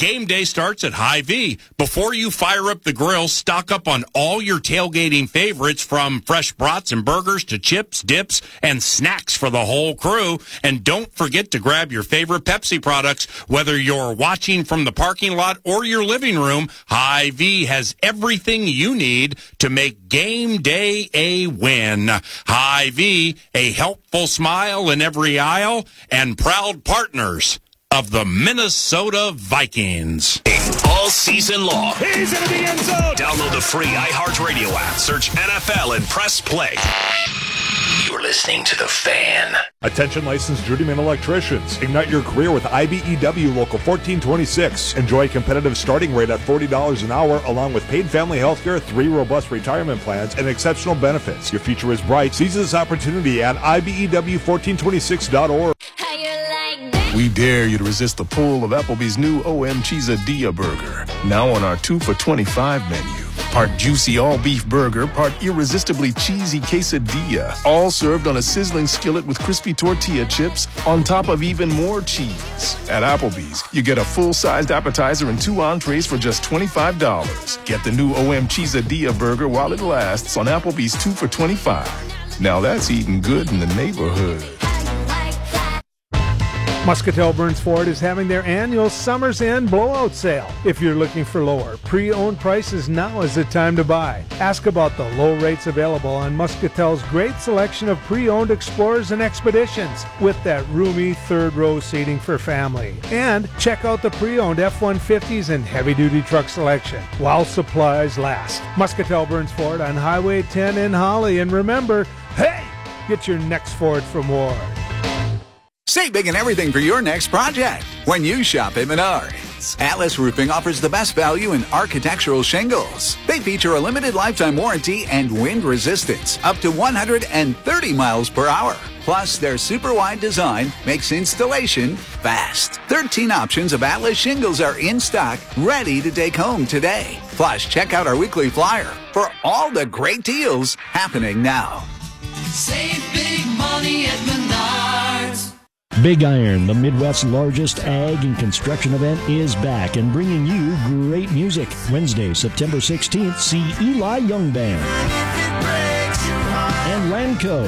Game day starts at Hy-Vee. Before you fire up the grill, stock up on all your tailgating favorites, from fresh brats and burgers to chips, dips, and snacks for the whole crew. And don't forget to grab your favorite Pepsi products. Whether you're watching from the parking lot or your living room, Hy-Vee has everything you need to make game day a win. Hy-Vee, a helpful smile in every aisle, and proud partners of the Minnesota Vikings. All season long. He's into the end zone. Download the free iHeartRadio app. Search NFL and press play. You're listening to The Fan. Attention licensed journeyman electricians. Ignite your career with IBEW Local 1426. Enjoy a competitive starting rate at $40 an hour, along with paid family health care, 3 robust retirement plans, and exceptional benefits. Your future is bright. Seize this opportunity at IBEW1426.org. We dare you to resist the pull of Applebee's new OM Cheesadilla burger. Now on our 2 for $25 menu. Part juicy all-beef burger, part irresistibly cheesy quesadilla. All served on a sizzling skillet with crispy tortilla chips on top of even more cheese. At Applebee's, you get a full-sized appetizer and 2 entrees for just $25. Get the new OM Cheesadilla burger while it lasts on Applebee's 2 for $25. Now that's eating good in the neighborhood. Muscatel Burns Ford is having their annual Summer's End blowout sale. If you're looking for lower pre-owned prices, now is the time to buy. Ask about the low rates available on Muscatel's great selection of pre-owned Explorers and Expeditions with that roomy third row seating for family. And check out the pre-owned F-150s and heavy-duty truck selection while supplies last. Muscatel Burns Ford on Highway 10 in Holly. And remember, hey, get your next Ford from Ward. Save big and everything for your next project when you shop at Menards. Atlas Roofing offers the best value in architectural shingles. They feature a limited lifetime warranty and wind resistance up to 130 miles per hour. Plus, their super wide design makes installation fast. 13 options of Atlas shingles are in stock, ready to take home today. Plus, check out our weekly flyer for all the great deals happening now. Save big money at Menards. Big Iron, the Midwest's largest ag and construction event, is back and bringing you great music. Wednesday, September 16th, see Eli Young Band and Lanco.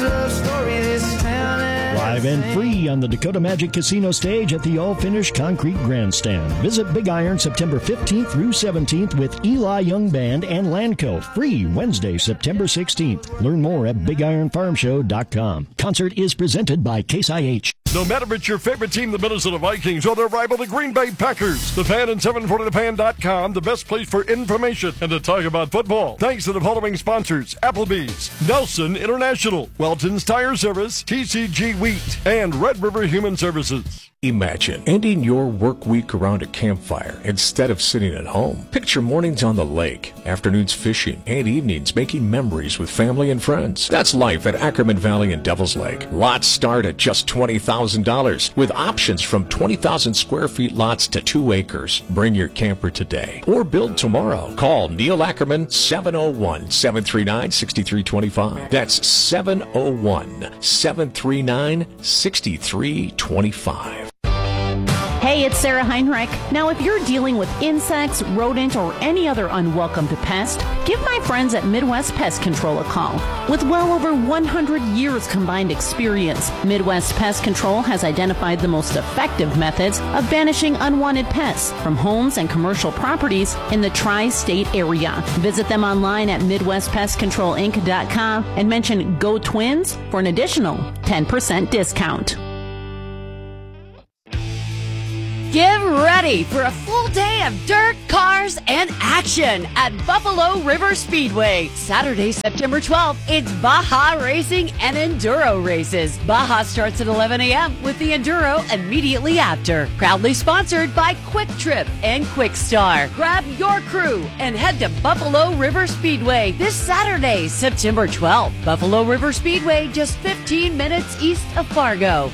Live and free on the Dakota Magic Casino stage at the all-finished concrete grandstand. Visit Big Iron September 15th through 17th with Eli Young Band and Lanco. Free Wednesday, September 16th. Learn more at BigIronFarmShow.com. Concert is presented by Case IH. No matter if it's your favorite team, the Minnesota Vikings, or their rival, the Green Bay Packers, The Fan and 740theFan.com, the best place for information and to talk about football. Thanks to the following sponsors: Applebee's, Nelson International, Welton's Tire Service, TCG Wheat, and Red River Human Services. Imagine ending your work week around a campfire instead of sitting at home. Picture mornings on the lake, afternoons fishing, and evenings making memories with family and friends. That's life at Ackerman Valley and Devil's Lake. Lots start at just $20,000 with options from 20,000 square feet lots to 2 acres. Bring your camper today or build tomorrow. Call Neil Ackerman, 701-739-6325. That's 701-739-6325. Hey, it's Sarah Heinrich. Now, if you're dealing with insects, rodent, or any other unwelcome pest, give my friends at Midwest Pest Control a call. With well over 100 years combined experience, Midwest Pest Control has identified the most effective methods of banishing unwanted pests from homes and commercial properties in the tri-state area. Visit them online at MidwestPestControlInc.com and mention Go Twins for an additional 10% discount. Get ready for a full day of dirt, cars, and action at Buffalo River Speedway. Saturday, September 12th, it's Baja Racing and Enduro races. Baja starts at 11 a.m. with the Enduro immediately after. Proudly sponsored by Quick Trip and Quick Star. Grab your crew and head to Buffalo River Speedway this Saturday, September 12th. Buffalo River Speedway, just 15 minutes east of Fargo.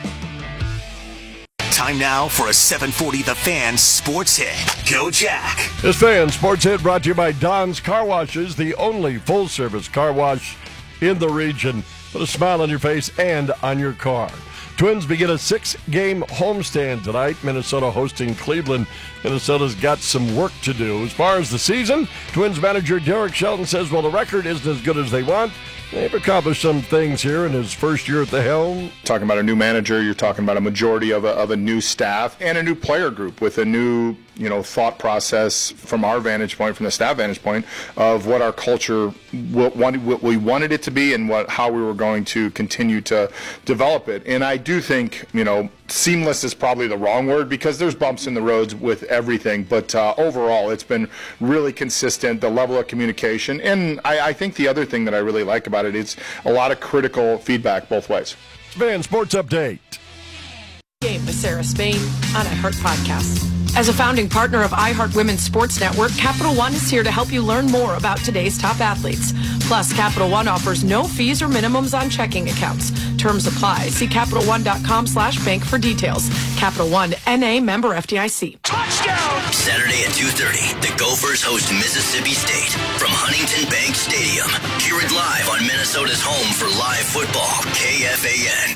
Time now for a 740 The Fan Sports Hit. Go Jack. This Fan Sports Hit brought to you by Don's Car Washes, the only full-service car wash in the region. Put a smile on your face and on your car. Twins begin a 6-game homestand tonight. Minnesota hosting Cleveland. Minnesota's got some work to do. As far as the season, Twins manager Derek Shelton says, well, the record isn't as good as they want. They've accomplished some things here in his first year at the helm. Talking about a new manager, you're talking about a majority of a new staff and a new player group with a new, thought process from our vantage point, from the staff vantage point, of what our culture, what we wanted it to be and how we were going to continue to develop it. And I do think, seamless is probably the wrong word because there's bumps in the roads with everything. But overall, it's been really consistent, the level of communication. And I think the other thing that I really like about it is a lot of critical feedback both ways. Fan Sports Update. Game with Sarah Spain on iHeart Podcast. As a founding partner of iHeart Women's Sports Network, Capital One is here to help you learn more about today's top athletes. Plus, Capital One offers no fees or minimums on checking accounts. Terms apply. See CapitalOne.com/bank for details. Capital One, N.A. member FDIC. Touchdown! Saturday at 2:30, the Gophers host Mississippi State from Huntington Bank Stadium. Hear it live on Minnesota's home for live football, KFAN.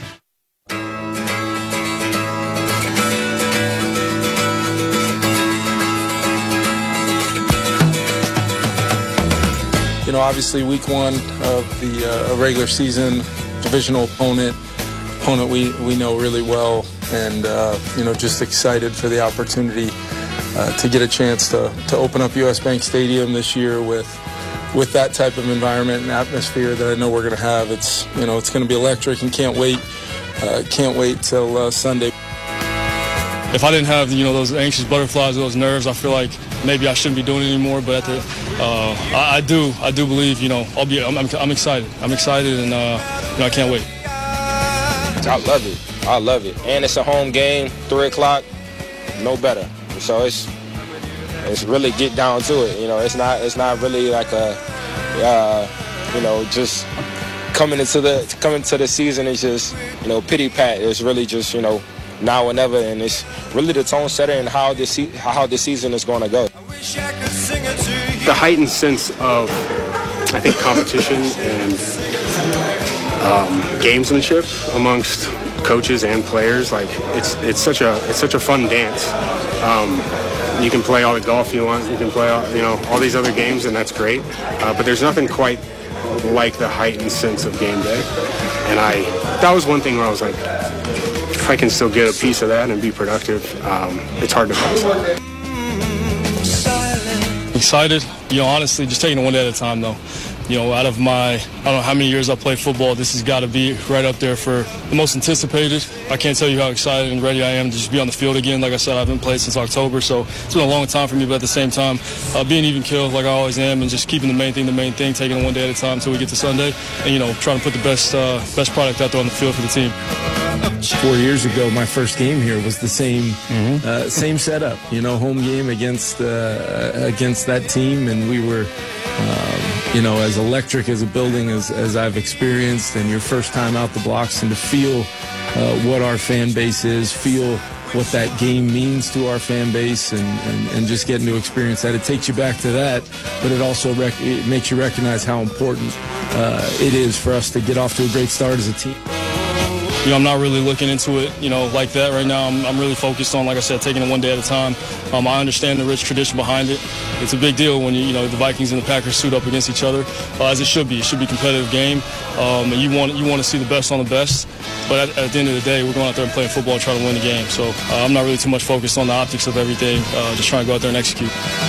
Obviously week one of the regular season, divisional opponent we know really well, and just excited for the opportunity to get a chance to open up US Bank Stadium this year with that type of environment and atmosphere that I know we're going to have. It's it's going to be electric, and can't wait till Sunday. If I didn't have those anxious butterflies, those nerves, I feel like maybe I shouldn't be doing it anymore. But I do believe I'm excited. I'm excited, and I can't wait. I love it, and it's a home game, 3 o'clock, no better. So it's really get down to it. It's not really like a just coming into the season. It's just pity pat. It's really just now or never, and it's really the tone setter and how the season is going to go. The heightened sense of, I think, competition and gamesmanship amongst coaches and players, like it's such a fun dance. You can play all the golf you want, you can play all these other games, and that's great. But there's nothing quite like the heightened sense of game day, and that was one thing where I was like, if I can still get a piece of that and be productive, it's hard to pass up. Excited, honestly, just taking it one day at a time, though. Out of I don't know how many years I played football, this has got to be right up there for the most anticipated. I can't tell you how excited and ready I am to just be on the field again. Like I said, I haven't played since October, so it's been a long time for me, but at the same time, being even killed like I always am, and just keeping the main thing, taking it one day at a time until we get to Sunday, and trying to put the best product out there on the field for the team. 4 years ago, my first game here was the same setup, home game against that team, and we were as electric as a building as I've experienced, and your first time out the blocks, and to feel what our fan base is, feel what that game means to our fan base, and just getting to experience that. It takes you back to that, but it also it makes you recognize how important it is for us to get off to a great start as a team. I'm not really looking into it, like that right now. I'm really focused on, like I said, taking it one day at a time. I understand the rich tradition behind it. It's a big deal when the Vikings and the Packers suit up against each other, as it should be. It should be a competitive game, and you want to see the best on the best. But at the end of the day, we're going out there and playing football and trying to win the game. So I'm not really too much focused on the optics of everything. Just trying to go out there and execute.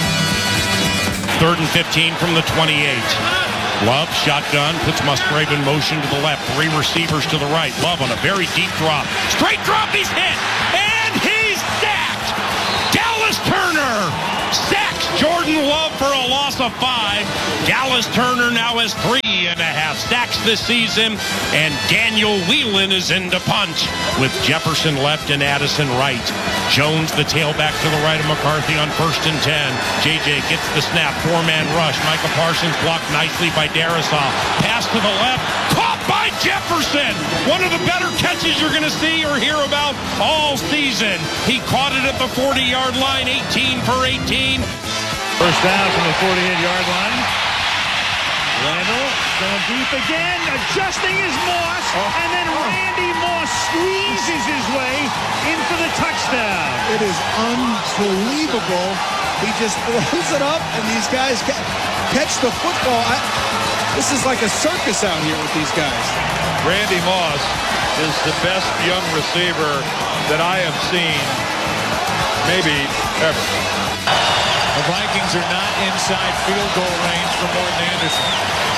3rd and 15 from the 28. Love, shotgun, puts Musgrave in motion to the left. 3 receivers to the right. Love on a very deep drop. Straight drop, he's hit! And he's sacked! Dallas Turner sacks Jordan Love for a loss of 5. Dallas Turner now has 3.5 sacks this season. And Daniel Whelan is in to punch with Jefferson left and Addison right. Jones, the tailback to the right of McCarthy on 1st and 10. JJ gets the snap, 4-man rush. Micah Parsons blocked nicely by Darisaw. Pass to the left, caught by Jefferson. One of the better catches you're going to see or hear about all season. He caught it at the 40-yard line, 18 for 18. First down from the 48-yard line. Leno going deep again, adjusting his Moss, and then Randy Moss squeezes his way in for the touchdown. It is unbelievable. He just throws it up, and these guys catch the football. This is like a circus out here with these guys. Randy Moss is the best young receiver that I have seen maybe ever. The Vikings are not inside field goal range for Morton Anderson.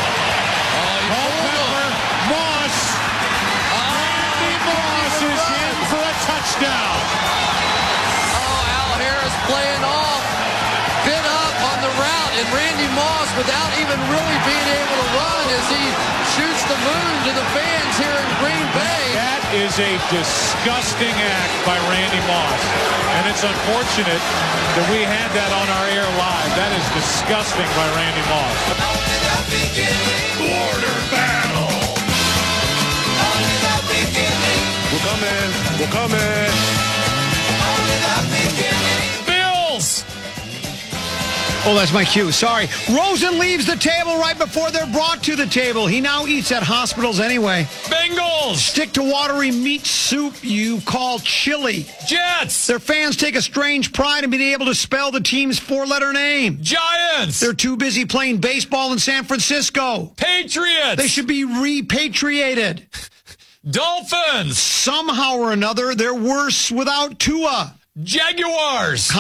Moss. Randy Moss is in for a touchdown. Oh, Al Harris playing off. Bit up on the route, and Randy Moss, without even really being able to run, as he shoots the moon to the fans here in Green Bay. That is a disgusting act by Randy Moss, and it's unfortunate that we had that on our air live. That is disgusting by Randy Moss. Border battle. We're coming. Bills! Oh, that's my cue. Sorry. Rosen leaves the table right before they're brought to the table. He now eats at hospitals anyway. Bengals! Stick to watery meat soup you call chili. Jets! Their fans take a strange pride in being able to spell the team's four-letter name. Giants! They're too busy playing baseball in San Francisco. Patriots! They should be repatriated. Dolphins! Somehow or another, they're worse without Tua. Jaguars!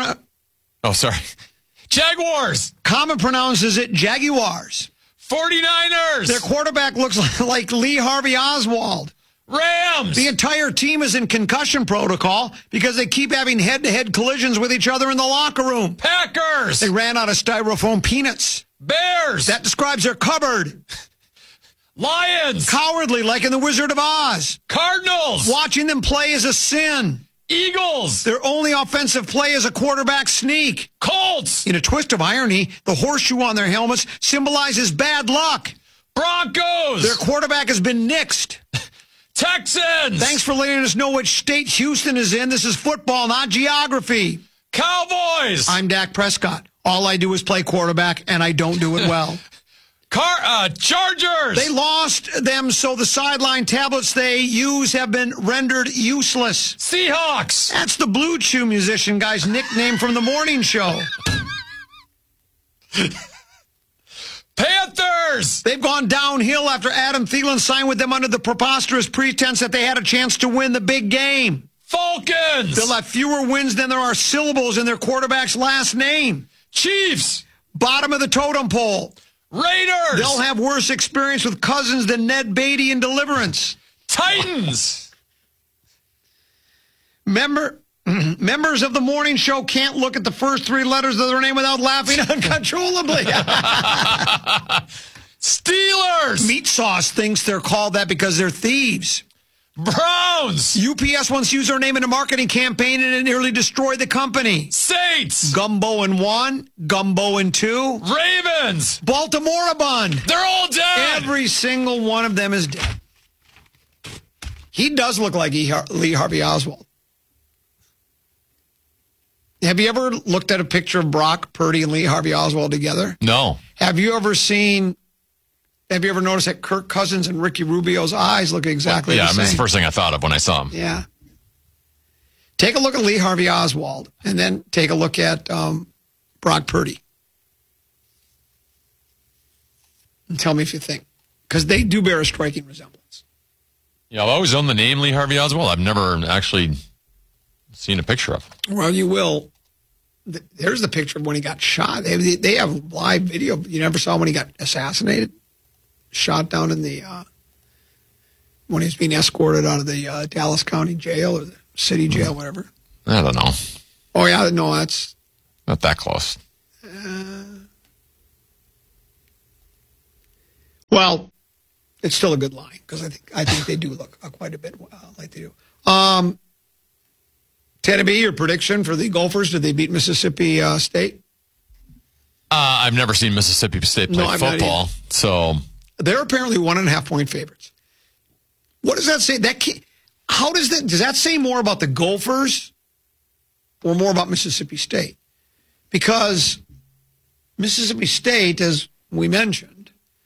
Jaguars! Common pronounces it Jaguars. 49ers! Their quarterback looks like Lee Harvey Oswald. Rams! The entire team is in concussion protocol because they keep having head-to-head collisions with each other in the locker room. Packers! They ran out of styrofoam peanuts. Bears! That describes their cupboard. Lions! Cowardly, like in The Wizard of Oz. Cardinals! Watching them play is a sin. Eagles! Their only offensive play is a quarterback sneak. Colts! In a twist of irony, the horseshoe on their helmets symbolizes bad luck. Broncos! Their quarterback has been nixed. Texans! Thanks for letting us know which state Houston is in. This is football, not geography. Cowboys! I'm Dak Prescott. All I do is play quarterback, and I don't do it well. Chargers! They lost them, so the sideline tablets they use have been rendered useless. Seahawks! That's the Blue Chew musician guy's nickname from the morning show. Panthers! They've gone downhill after Adam Thielen signed with them under the preposterous pretense that they had a chance to win the big game. Falcons! They'll have fewer wins than there are syllables in their quarterback's last name. Chiefs! Bottom of the totem pole. Raiders! They'll have worse experience with Cousins than Ned Beatty in Deliverance. Titans! Members of the morning show can't look at the first three letters of their name without laughing uncontrollably. Steelers! Meat Sauce thinks they're called that because they're thieves. Browns! UPS once used their name in a marketing campaign and it nearly destroyed the company. Saints! Gumbo in 1, Gumbo in 2. Ravens! Baltimore-a-bun. They're all dead! Every single one of them is dead. He does look like Lee Harvey Oswald. Have you ever looked at a picture of Brock Purdy and Lee Harvey Oswald together? No. Have you ever noticed that Kirk Cousins and Ricky Rubio's eyes look exactly the same? Yeah, that's the first thing I thought of when I saw him. Yeah. Take a look at Lee Harvey Oswald, and then take a look at Brock Purdy. And tell me if you think. Because they do bear a striking resemblance. Yeah, I've always owned the name Lee Harvey Oswald. I've never actually seen a picture of him. Well, you will. There's the picture of when he got shot. They have live video. You never saw when he got assassinated? Shot down in the, when he was being escorted out of the Dallas County Jail or the city jail, whatever. I don't know. Oh, yeah, no, that's... Not that close. Well, it's still a good line, because I think they do look quite a bit like they do. Teddy B, your prediction for the Gophers, did they beat Mississippi State? I've never seen Mississippi State play football, so... They're apparently 1.5-point favorites. What does that say? Does that say more about the Gophers or more about Mississippi State? Because Mississippi State, as we mentioned,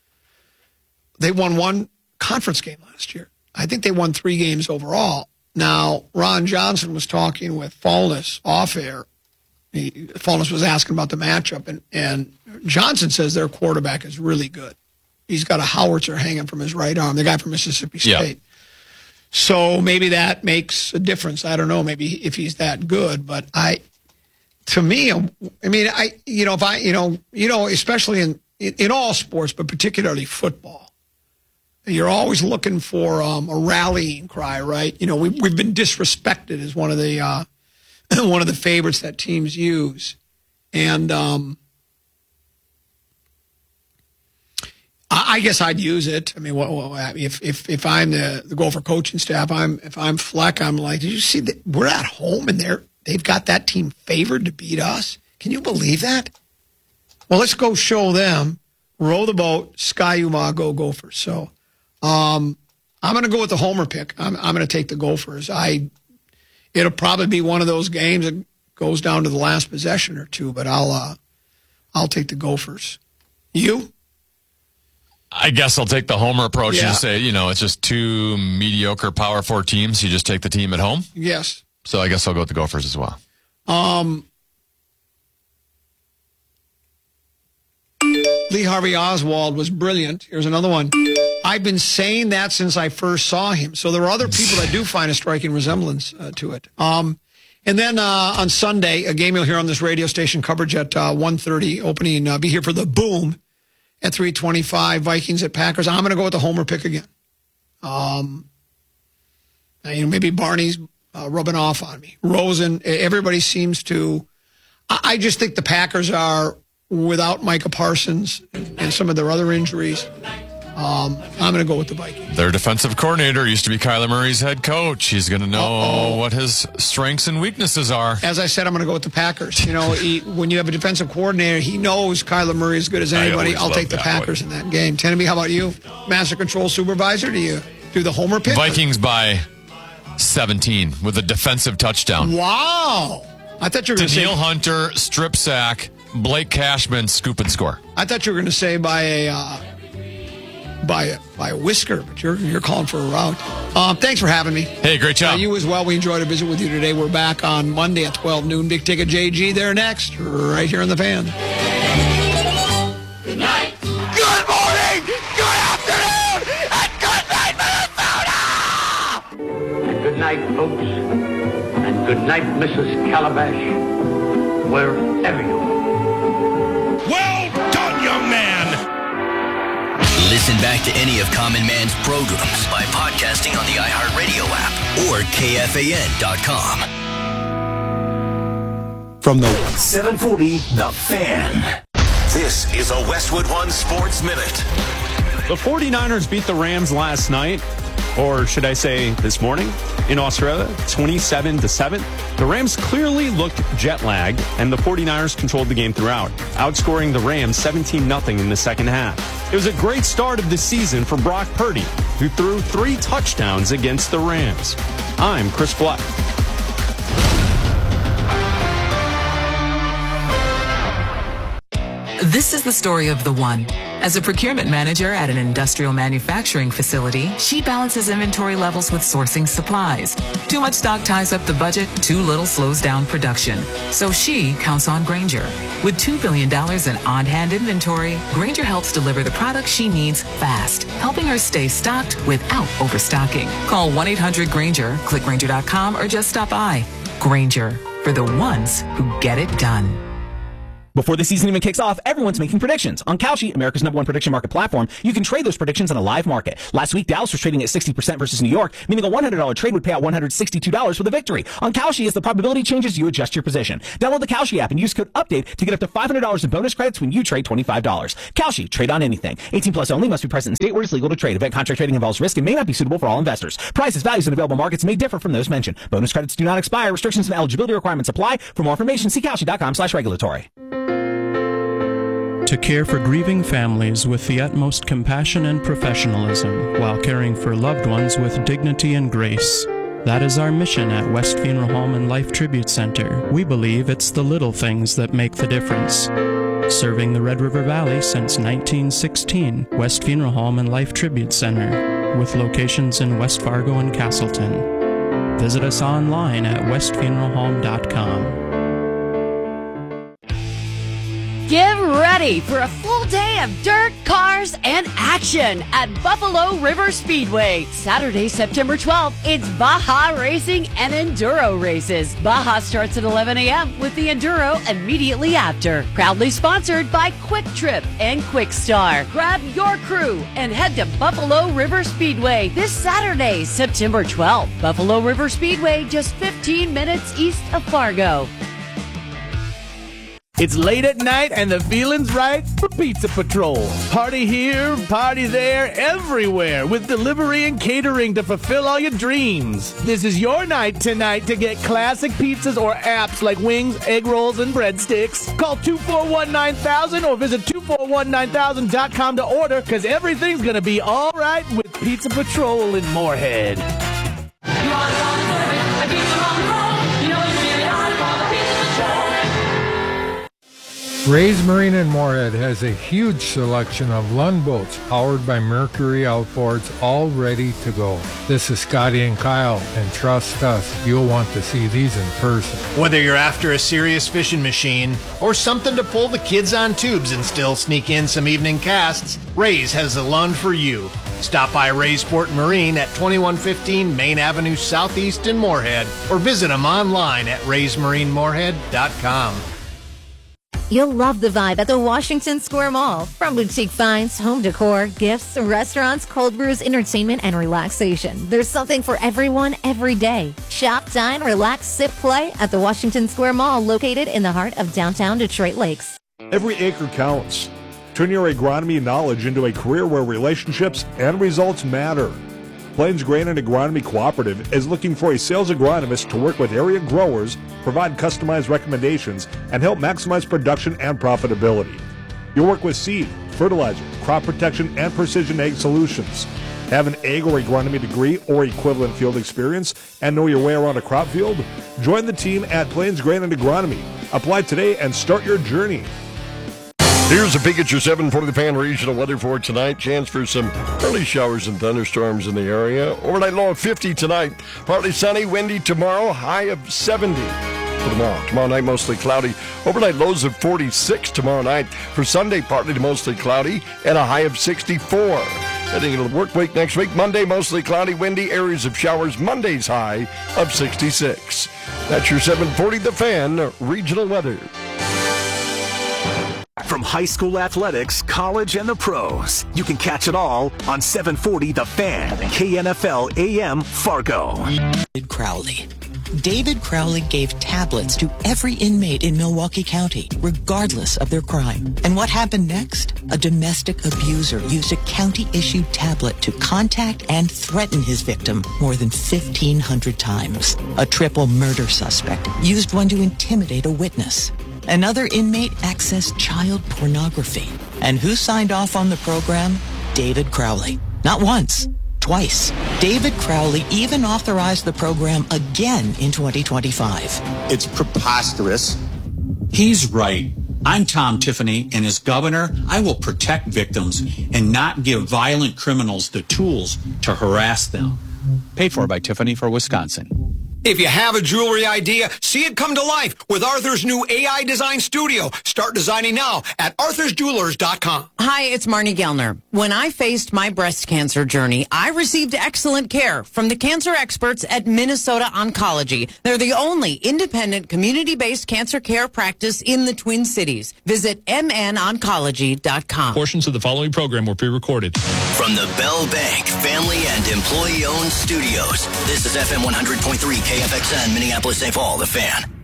they won one conference game last year. I think they won 3 games overall. Now, Ron Johnson was talking with Fulness off air. Fulness was asking about the matchup, and Johnson says their quarterback is really good. He's got a howitzer hanging from his right arm, the guy from Mississippi State. Yeah. So maybe that makes a difference. I don't know, maybe if he's that good, but especially in all sports, but particularly football, you're always looking for a rallying cry, right? You know, we've been disrespected as one of the favorites that teams use, and I guess I'd use it. I mean, if I'm the Gopher coaching staff, if I'm Fleck, I'm like, did you see that we're at home and they've got that team favored to beat us? Can you believe that? Well, let's go show them. Row the boat. Ski-U-Mah, go Gophers. So I'm going to go with the homer pick. I'm going to take the Gophers. It'll probably be one of those games that goes down to the last possession or two, but I'll take the Gophers. You? I guess I'll take the homer approach and say, it's just 2 mediocre Power 4 teams. You just take the team at home? Yes. So I guess I'll go with the Gophers as well. Lee Harvey Oswald was brilliant. Here's another one. I've been saying that since I first saw him. So there are other people that do find a striking resemblance to it. And then on Sunday, a game you'll hear on this radio station coverage at 1:30, opening, be here for the Boom at 3:25, Vikings at Packers. I'm going to go with the homer pick again. Maybe Barney's rubbing off on me. Rosen, everybody seems to. I just think the Packers are, without Micah Parsons and some of their other injuries, I'm going to go with the Vikings. Their defensive coordinator used to be Kyler Murray's head coach. He's going to know what his strengths and weaknesses are. As I said, I'm going to go with the Packers. When you have a defensive coordinator, he knows Kyler Murray as good as anybody. I'll take the Packers in that game. Tenneby, how about you? Master Control Supervisor, do you do the homer pick? Vikings by 17 with a defensive touchdown. Wow. I thought you were going to say Daniil Hunter, strip sack, Blake Cashman, scoop and score. I thought you were going to say by a whisker, but you're calling for a route. Thanks for having me. Hey, great job. You as well. We enjoyed a visit with you today. We're back on Monday at 12 noon. Big Ticket JG there next, right here on The Fan. Good night. Good morning. Good afternoon. And good night, Minnesota. And good night, folks. And good night, Mrs. Calabash. Wherever you are. Well done, young man. Listen back to any of Common Man's programs by podcasting on the iHeartRadio app or KFAN.com. From the 740, The Fan. This is a Westwood One Sports Minute. The 49ers beat the Rams last night, or should I say this morning, in Australia, 27-7. The Rams clearly looked jet-lagged, and the 49ers controlled the game throughout, outscoring the Rams 17-0 in the second half. It was a great start of the season for Brock Purdy, who threw 3 touchdowns against the Rams. I'm Chris Fleck. This is the story of the one. As a procurement manager at an industrial manufacturing facility, she balances inventory levels with sourcing supplies. Too much stock ties up the budget, too little slows down production. So she counts on Grainger. With $2 billion in on-hand inventory, Grainger helps deliver the products she needs fast, helping her stay stocked without overstocking. Call 1-800-GRAINGER, click Grainger.com, or just stop by. Grainger, for the ones who get it done. Before the season even kicks off, everyone's making predictions. On Kalshi, America's #1 prediction market platform, you can trade those predictions on a live market. Last week, Dallas was trading at 60% versus New York, meaning a $100 trade would pay out $162 for the victory. On Kalshi, as the probability changes, you adjust your position. Download the Kalshi app and use code UPDATE to get up to $500 in bonus credits when you trade $25. Kalshi, trade on anything. 18 plus only, must be present in state where it's legal to trade. Event contract trading involves risk and may not be suitable for all investors. Prices, values, and available markets may differ from those mentioned. Bonus credits do not expire. Restrictions and eligibility requirements apply. For more information, see Kalshi.com/regulatory. To care for grieving families with the utmost compassion and professionalism while caring for loved ones with dignity and grace. That is our mission at West Funeral Home and Life Tribute Center. We believe it's the little things that make the difference. Serving the Red River Valley since 1916, West Funeral Home and Life Tribute Center, with locations in West Fargo and Castleton. Visit us online at westfuneralhome.com. Get ready for a full day of dirt, cars, and action at Buffalo River Speedway. Saturday, September 12th, it's Baja Racing and Enduro races. Baja starts at 11 a.m. with the Enduro immediately after. Proudly sponsored by Quick Trip and Quick Star. Grab your crew and head to Buffalo River Speedway this Saturday, September 12th. Buffalo River Speedway, just 15 minutes east of Fargo. It's late at night and the feeling's right for Pizza Patrol. Party here, party there, everywhere with delivery and catering to fulfill all your dreams. This is your night tonight to get classic pizzas or apps like wings, egg rolls, and breadsticks. Call 241-9000 or visit 2419000.com to order, because everything's going to be all right with Pizza Patrol in Moorhead. Ray's Marine in Moorhead has a huge selection of Lund boats powered by Mercury outboards, all ready to go. This is Scotty and Kyle, and trust us, you'll want to see these in person. Whether you're after a serious fishing machine or something to pull the kids on tubes and still sneak in some evening casts, Ray's has the Lund for you. Stop by Ray's Sport Marine at 2115 Main Avenue Southeast in Moorhead, or visit them online at raysmarinemoorhead.com. You'll love the vibe at the Washington Square Mall. From boutique finds, home decor, gifts, restaurants, cold brews, entertainment, and relaxation. There's something for everyone every day. Shop, dine, relax, sip, play at the Washington Square Mall, located in the heart of downtown Detroit Lakes. Every acre counts. Turn your agronomy knowledge into a career where relationships and results matter. Plains Grain and Agronomy Cooperative is looking for a sales agronomist to work with area growers, provide customized recommendations, and help maximize production and profitability. You'll work with seed, fertilizer, crop protection, and precision ag solutions. Have an ag or agronomy degree or equivalent field experience and know your way around a crop field? Join the team at Plains Grain and Agronomy. Apply today and start your journey. Here's a peek at your 740 The Fan regional weather for tonight. Chance for some early showers and thunderstorms in the area. Overnight low of 50 tonight. Partly sunny, windy tomorrow. High of 70 for tomorrow. Tomorrow night, mostly cloudy. Overnight lows of 46 tomorrow night. For Sunday, partly to mostly cloudy and a high of 64. Heading into the work week next week. Monday, mostly cloudy, windy, areas of showers. Monday's high of 66. That's your 740 The Fan regional weather. From high school athletics, college, and the pros, you can catch it all on 740 The Fan, KNFL AM Fargo. David Crowley gave tablets to every inmate in Milwaukee County, regardless of their crime. And what happened next? A domestic abuser used a county-issued tablet to contact and threaten his victim more than 1,500 times. A triple murder suspect used one to intimidate a witness. Another inmate accessed child pornography. And who signed off on the program? David Crowley. Not once, twice. David Crowley even authorized the program again in 2025. It's preposterous. He's right. I'm Tom Tiffany, and as governor, I will protect victims and not give violent criminals the tools to harass them. Paid for by Tiffany for Wisconsin. If you have a jewelry idea, see it come to life with Arthur's new AI Design Studio. Start designing now at arthursjewelers.com. Hi, it's Marnie Gellner. When I faced my breast cancer journey, I received excellent care from the cancer experts at Minnesota Oncology. They're the only independent community-based cancer care practice in the Twin Cities. Visit mnoncology.com. Portions of the following program were pre-recorded. From the Bell Bank family and employee-owned studios, this is FM 100.3 KFXN, Minneapolis, St. Paul, The Fan.